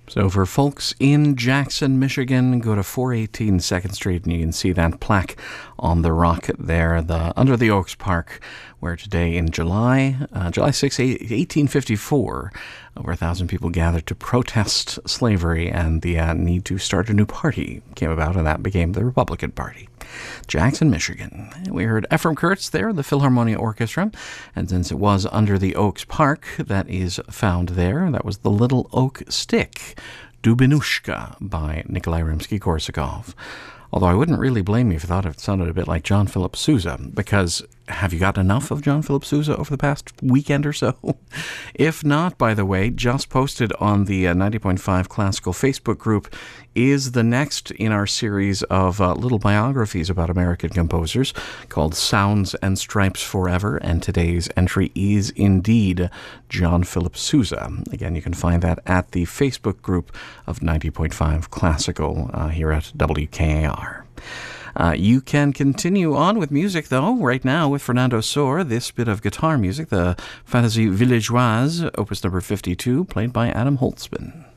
So for folks in Jackson, Michigan, go to 418 2nd Street and you can see that plaque on the rock there, under the Oaks Park, where today in July 6, 1854, over 1,000 people gathered to protest slavery, and the need to start a new party came about, and that became the Republican Party. Jackson, Michigan. We heard Ephraim Kurtz there, the Philharmonia Orchestra, and since it was under the Oaks Park that is found there, that was the Little Oak Stick, Dubinushka by Nikolai Rimsky-Korsakov. Although I wouldn't really blame you if you thought it sounded a bit like John Philip Sousa, because have you got enough of John Philip Sousa over the past weekend or so? If not, by the way, just posted on the 90.5 Classical Facebook group is the next in our series of little biographies about American composers called Sounds and Stripes Forever, and today's entry is indeed John Philip Sousa. Again, you can find that at the Facebook group of 90.5 Classical here at WKAR. You can continue on with music, though, right now with Fernando Sor, this bit of guitar music, the Fantaisie Villageoise, opus number 52, played by Adam Holtzman.